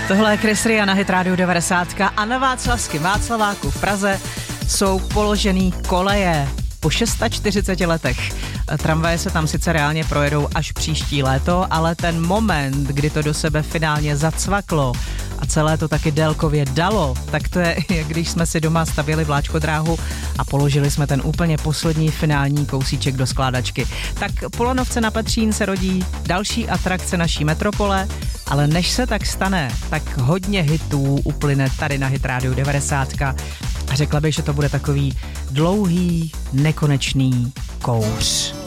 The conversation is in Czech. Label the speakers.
Speaker 1: Tohle je Chris Ria na Hit Radio 90 a na Václavském Václaváku v Praze jsou položený koleje po 640 letech. Tramvaje se tam sice reálně projedou až příští léto, ale ten moment, kdy to do sebe finálně zacvaklo a celé to taky délkově dalo, tak to je, jak když jsme si doma stavěli vláčkodráhu a položili jsme ten úplně poslední finální kousíček do skládačky. Tak po lanovce na Petřín se rodí další atrakce naší metropole, ale než se tak stane, tak hodně hitů uplyne tady na Hit Radio 90 a řekla bych, že to bude takový dlouhý, nekonečný kouř.